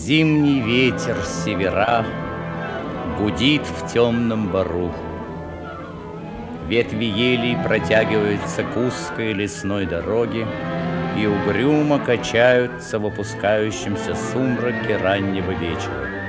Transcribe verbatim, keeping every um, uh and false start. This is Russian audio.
Зимний ветер с севера гудит в темном бору. Ветви елей протягиваются к узкой лесной дороге и угрюмо качаются в опускающемся сумраке раннего вечера.